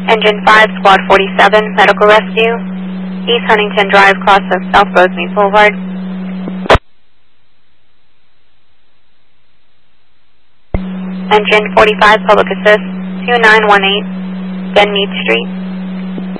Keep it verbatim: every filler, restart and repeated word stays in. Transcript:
Engine five, Squad forty-seven, Medical Rescue, East Huntington Drive, cross of South Rosemead Boulevard. Engine forty-five, Public Assist, two nine one eight, Denmead Street.